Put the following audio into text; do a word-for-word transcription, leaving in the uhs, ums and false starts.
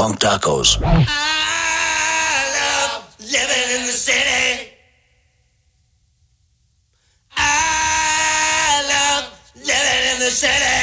Funk Tacos. I love living in the city. I love living in the city.